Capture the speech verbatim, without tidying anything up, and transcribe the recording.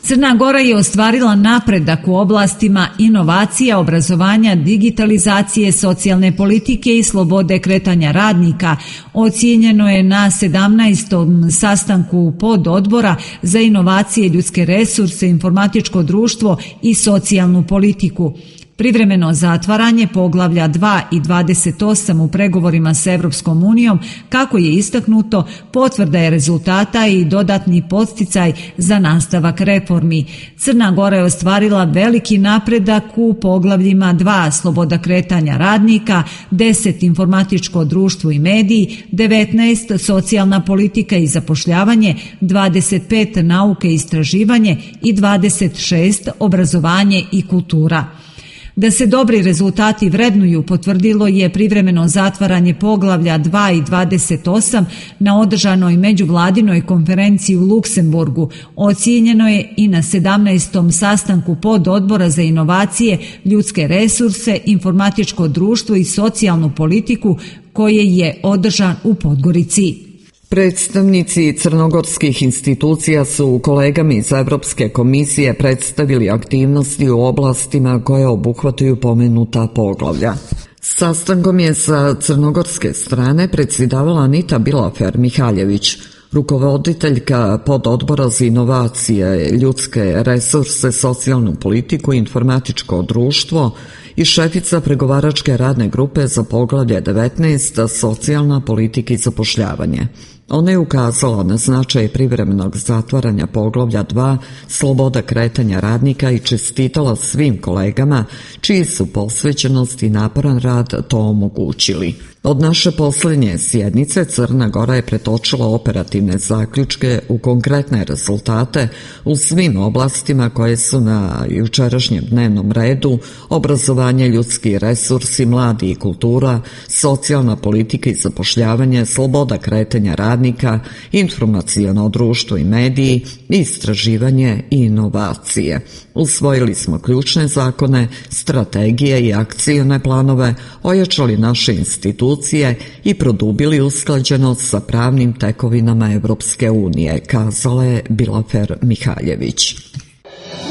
Crna Gora je ostvarila napredak u oblastima inovacija, obrazovanja, digitalizacije, socijalne politike i slobode kretanja radnika. Ocijenjeno je na sedamnaestom sastanku pododbora za inovacije, ljudske resurse, informatičko društvo i socijalnu politiku. Privremeno zatvaranje poglavlja dva i dvadeset osam u pregovorima s Evropskom unijom, kako je istaknuto, potvrda je rezultata i dodatni podsticaj za nastavak reformi. Crna Gora je ostvarila veliki napredak u poglavljima dva sloboda kretanja radnika, deset informatičko društvo i mediji, devetnaest socijalna politika i zapošljavanje, dvadeset pet nauke i istraživanje i dvadeset šest obrazovanje i kultura. Da se dobri rezultati vrednuju potvrdilo je privremeno zatvaranje poglavlja dva i dvadeset osam na održanoj međuvladinoj konferenciji u Luksemburgu. Ocijenjeno je i na sedamnaestom sastanku pododbora za inovacije, ljudske resurse, informatičko društvo i socijalnu politiku koje je održan u Podgorici. Predstavnici crnogorskih institucija su kolegama iz Evropske komisije predstavili aktivnosti u oblastima koje obuhvataju pomenuta poglavlja. Sastankom je sa crnogorske strane predsjedavala Anita Bilafer-Mihaljević, rukovoditeljka pododbora za inovacije, ljudske resurse, socijalnu politiku i informatičko društvo i šefica pregovaračke radne grupe za poglavlje devetnaest socijalna politika i zapošljavanje. Ona je ukazala na značaj privremenog zatvaranja poglavlja dva sloboda kretanja radnika i čestitala svim kolegama čiji su posvećenost i naporan rad to omogućili. Od naše posljednje sjednice Crna Gora je pretočila operativne zaključke u konkretne rezultate u svim oblastima koje su na jučerašnjem dnevnom redu: obrazovanje, ljudski resursi, mladi i kultura, socijalna politika i zapošljavanje, sloboda kretanja radnika, informaciono društvo i mediji, istraživanje i inovacije. Usvojili smo ključne zakone, strategije i akcione planove, ojačali naše institucije i produbili usklađenost sa pravnim tekovinama Evropske unije, kazala je Bilafer-Mihaljević.